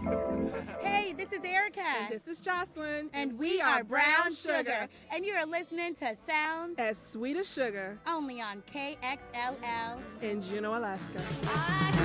Hey, this is Erica. And this is Jocelyn. And we are Brown Sugar. And you are listening to Sounds as Sweet as Sugar. Only on KXLL in Juneau, Alaska.